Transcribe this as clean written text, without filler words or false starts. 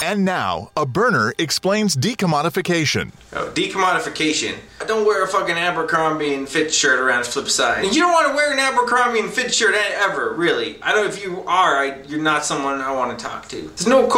And now, a burner explains decommodification. Oh, decommodification. Don't wear a fucking Abercrombie and Fitch shirt around its flip side. And you don't want to wear an Abercrombie and Fitch shirt ever, really. I don't know if you are, you're not someone I want to talk to. There's no